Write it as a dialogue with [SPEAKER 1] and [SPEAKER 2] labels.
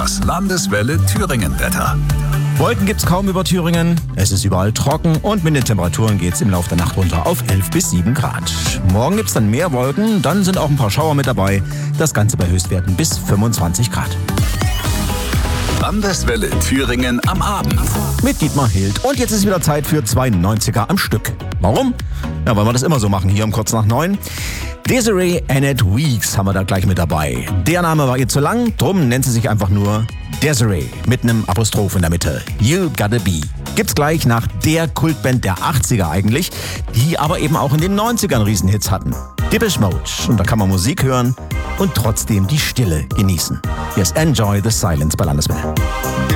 [SPEAKER 1] Das Landeswelle Thüringen-Wetter.
[SPEAKER 2] Wolken gibt's kaum über Thüringen, es ist überall trocken und mit den Temperaturen geht's im Laufe der Nacht runter auf 11 bis 7 Grad. Morgen gibt's dann mehr Wolken, dann sind auch ein paar Schauer mit dabei. Das Ganze bei Höchstwerten bis 25 Grad.
[SPEAKER 1] Landeswelle Thüringen am Abend.
[SPEAKER 2] Mit Dietmar Hild. Und jetzt ist wieder Zeit für 2 90er am Stück. Warum? Ja, weil wir das immer so machen hier um kurz nach 9. Desiree Annette Weeks haben wir da gleich mit dabei. Der Name war ihr zu lang, drum nennt sie sich einfach nur Desiree mit einem Apostroph in der Mitte. You Gotta Be. Gibt's gleich nach der Kultband der 80er eigentlich, die aber eben auch in den 90ern Riesenhits hatten. Depeche Mode. Und da kann man Musik hören und trotzdem die Stille genießen. Yes, enjoy the silence bei Landeswelle.